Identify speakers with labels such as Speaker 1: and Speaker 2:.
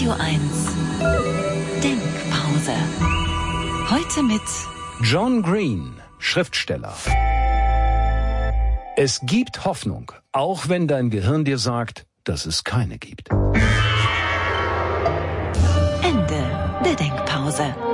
Speaker 1: Radio 1 Denkpause. Heute mit
Speaker 2: John Green, Schriftsteller. Es gibt Hoffnung, auch wenn dein Gehirn dir sagt, dass es keine gibt.
Speaker 1: Ende der Denkpause.